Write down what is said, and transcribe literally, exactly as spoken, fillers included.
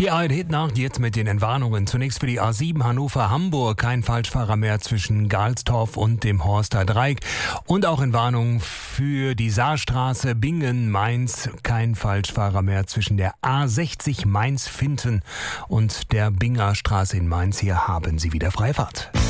Die A R D-Nacht jetzt mit den Entwarnungen. Zunächst für die A sieben Hannover-Hamburg kein Falschfahrer mehr zwischen Galstorf und dem Horster Dreieck. Und auch Entwarnung für die Saarstraße Bingen-Mainz. Kein Falschfahrer mehr zwischen der A sechzig Mainz-Finten und der Binger Straße in Mainz. Hier haben Sie wieder Freifahrt.